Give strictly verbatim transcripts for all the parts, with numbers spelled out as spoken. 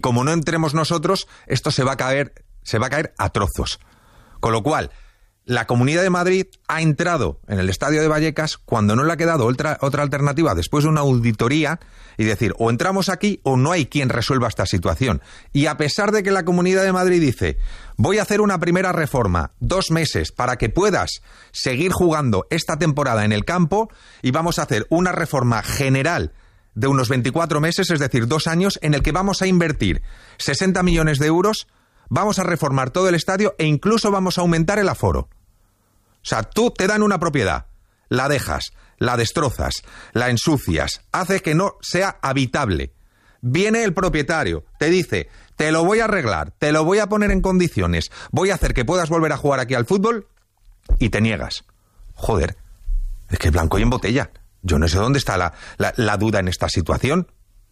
como no entremos nosotros, esto se va a caer, se va a caer a trozos. Con lo cual, la Comunidad de Madrid ha entrado en el estadio de Vallecas cuando no le ha quedado otra, otra alternativa después de una auditoría y decir, o entramos aquí o no hay quien resuelva esta situación. Y a pesar de que la Comunidad de Madrid dice, voy a hacer una primera reforma, dos meses, para que puedas seguir jugando esta temporada en el campo, y vamos a hacer una reforma general de unos veinticuatro meses, es decir, dos años, en el que vamos a invertir sesenta millones de euros, vamos a reformar todo el estadio e incluso vamos a aumentar el aforo. O sea, tú te dan una propiedad, la dejas, la destrozas, la ensucias, haces que no sea habitable. Viene el propietario, te dice, te lo voy a arreglar, te lo voy a poner en condiciones, voy a hacer que puedas volver a jugar aquí al fútbol, y te niegas. Joder, es que blanco y en botella. Yo no sé dónde está la, la, la duda en esta situación.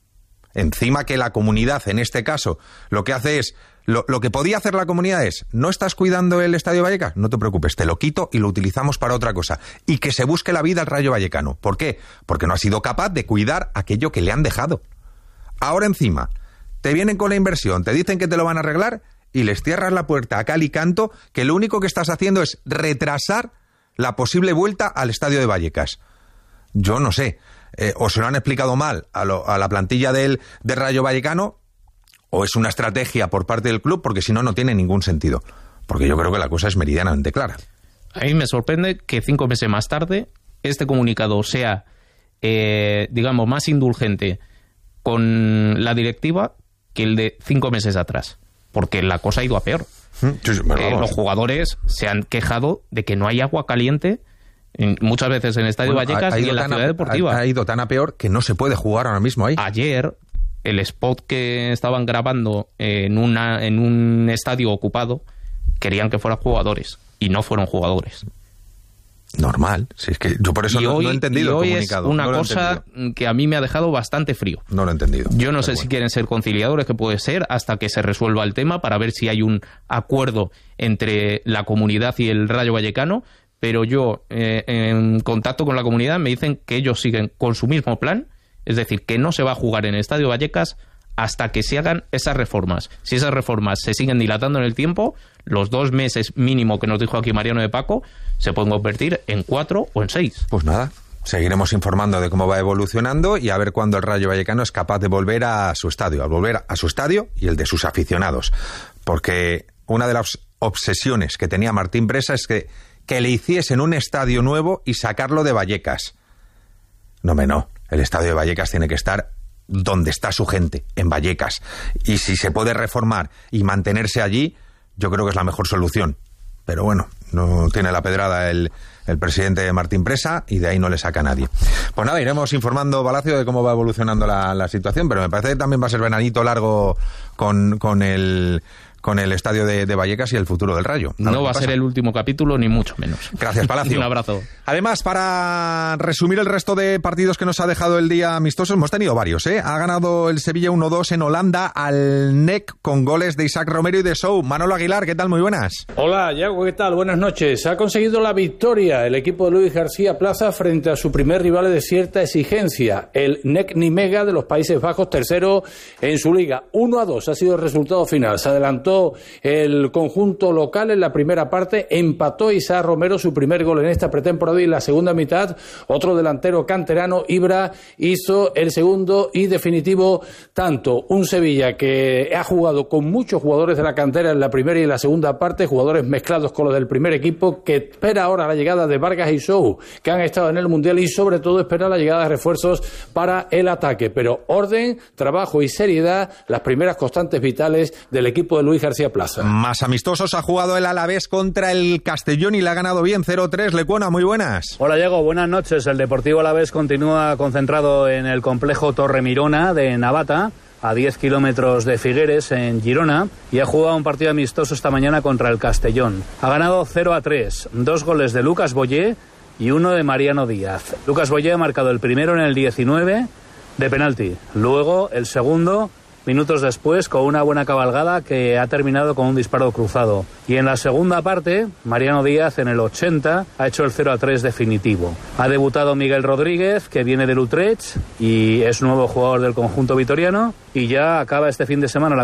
Encima que la comunidad, en este caso, lo que hace es... Lo, lo que podía hacer la comunidad es, ¿no estás cuidando el Estadio Vallecas? No te preocupes, te lo quito y lo utilizamos para otra cosa. Y que se busque la vida al Rayo Vallecano. ¿Por qué? Porque no ha sido capaz de cuidar aquello que le han dejado. Ahora encima, te vienen con la inversión, te dicen que te lo van a arreglar y les cierras la puerta a cal y canto, que lo único que estás haciendo es retrasar la posible vuelta al Estadio de Vallecas. Yo no sé, eh, o se lo han explicado mal a, lo, a la plantilla del, del Rayo Vallecano, o es una estrategia por parte del club, porque si no, no tiene ningún sentido. Porque yo creo que la cosa es meridianamente clara. A mí me sorprende que cinco meses más tarde este comunicado sea, eh, digamos, más indulgente con la directiva que el de cinco meses atrás. Porque la cosa ha ido a peor. Sí, sí, eh, los jugadores se han quejado de que no hay agua caliente muchas veces en el Estadio bueno, Vallecas y en la ciudad a, deportiva. Ha, ha ido tan a peor que no se puede jugar ahora mismo ahí. Ayer... el spot que estaban grabando en, una, en un estadio ocupado, querían que fueran jugadores, y no fueron jugadores. Normal, si es que yo por eso no, hoy, no he entendido el hoy comunicado. Es una no cosa que a mí me ha dejado bastante frío. No lo he entendido. Yo no sé bueno. si quieren ser conciliadores, que puede ser, hasta que se resuelva el tema, para ver si hay un acuerdo entre la comunidad y el Rayo Vallecano, pero yo, eh, en contacto con la comunidad, me dicen que ellos siguen con su mismo plan. Es decir, que no se va a jugar en el Estadio Vallecas hasta que se hagan esas reformas. Si esas reformas se siguen dilatando en el tiempo, los dos meses mínimo que nos dijo aquí Mariano de Paco se pueden convertir en cuatro o en seis. Pues nada, seguiremos informando de cómo va evolucionando y a ver cuándo el Rayo Vallecano es capaz de volver a su estadio, a volver a su estadio y el de sus aficionados. Porque una de las obsesiones que tenía Martín Presa es que, que le hiciesen un estadio nuevo y sacarlo de Vallecas. No, me no. El Estadio de Vallecas tiene que estar donde está su gente, en Vallecas. Y si se puede reformar y mantenerse allí, yo creo que es la mejor solución. Pero bueno, no tiene la pedrada el, el presidente Martín Presa y de ahí no le saca a nadie. Pues nada, iremos informando, Palacio, de cómo va evolucionando la, la situación, pero me parece que también va a ser veranito largo con, con el... con el estadio de, de Vallecas y el futuro del Rayo. No va a ser el último capítulo, ni mucho menos. Gracias, Palacio. Un abrazo. Además, para resumir el resto de partidos que nos ha dejado el día amistoso, hemos tenido varios, ¿eh? Ha ganado el Sevilla uno dos en Holanda al N E C con goles de Isaac Romero y de Sou. Manolo Aguilar, ¿qué tal? Muy buenas. Hola, Yago, ¿qué tal? Buenas noches. Ha conseguido la victoria el equipo de Luis García Plaza frente a su primer rival de cierta exigencia, el N E C Nijmegen de los Países Bajos, tercero en su liga. uno a dos ha sido el resultado final. Se adelantó el conjunto local en la primera parte, empató Isaac Romero su primer gol en esta pretemporada y en la segunda mitad otro delantero canterano, Ibra, hizo el segundo y definitivo tanto. Un Sevilla que ha jugado con muchos jugadores de la cantera en la primera y en la segunda parte, jugadores mezclados con los del primer equipo, que espera ahora la llegada de Vargas y Sou, que han estado en el Mundial, y sobre todo espera la llegada de refuerzos para el ataque. Pero orden, trabajo y seriedad, las primeras constantes vitales del equipo de Luis García Plaza. Más amistosos, ha jugado el Alavés contra el Castellón y le ha ganado bien cero tres. Lecuona, muy buenas. Hola, Diego, buenas noches. El Deportivo Alavés continúa concentrado en el complejo Torre Mirona de Navata, a diez kilómetros de Figueres, en Girona, y ha jugado un partido amistoso esta mañana contra el Castellón. Ha ganado cero a tres, dos goles de Lucas Boyé y uno de Mariano Díaz. Lucas Boyé ha marcado el primero en el diecinueve de penalti, luego el segundo minutos después con una buena cabalgada que ha terminado con un disparo cruzado. Y en la segunda parte, Mariano Díaz en el ochenta ha hecho el cero a tres definitivo. Ha debutado Miguel Rodríguez, que viene del Utrecht y es nuevo jugador del conjunto vitoriano, y ya acaba este fin de semana la